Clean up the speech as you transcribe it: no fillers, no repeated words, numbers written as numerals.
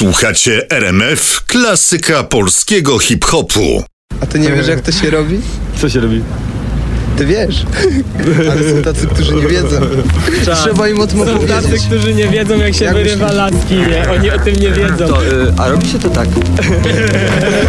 Słuchacie RMF, klasyka polskiego hip-hopu. A ty nie wiesz, jak to się robi? Co się robi? Ty wiesz. Ale są tacy, którzy nie wiedzą. Trzeba im o tym Są tacy, opowiedzieć. którzy nie wiedzą, jak się Jak wyrywa myślisz? laski, nie? Oni o tym nie wiedzą. A robi się to tak.